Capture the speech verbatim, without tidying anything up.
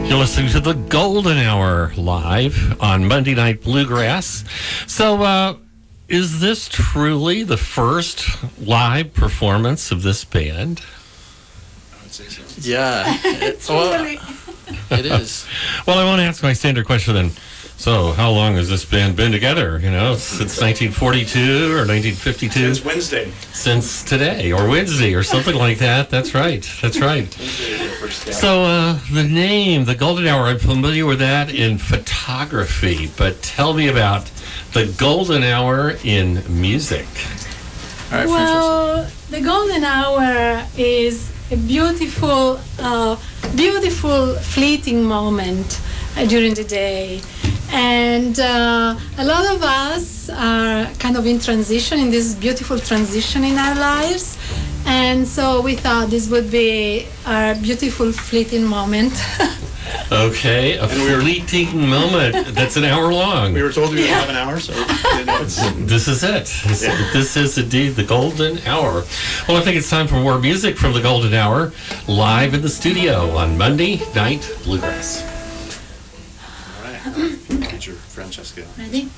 You're listening to the Golden Hour live on Monday Night Bluegrass. So, uh, is this truly the first live performance of this band? I would say so. Yeah, it, well, it is. Well, I want to ask my standard question then. So, how long has this band been together? You know, since nineteen forty-two or nineteen fifty-two? It's Wednesday. Since today or Wednesday or something like that. That's right. That's right. Wednesday is the first step. So, uh, the name, the Golden Hour, I'm familiar with that in photography, but tell me about the Golden Hour in music. All right, Francesca. Well, the golden hour is a beautiful, uh, beautiful fleeting moment uh, during the day. And uh, a lot of us are kind of in transition, in this beautiful transition in our lives. And so we thought this would be our beautiful fleeting moment. Okay, a And we were- fleeting moment that's an hour long. We were told we would have an hour, so we didn't know it's... This is it. This, Yeah. this is indeed the Golden Hour. Well, I think it's time for more music from the Golden Hour, live in the studio on Monday Night Bluegrass. All right. Teacher Francesca. Ready?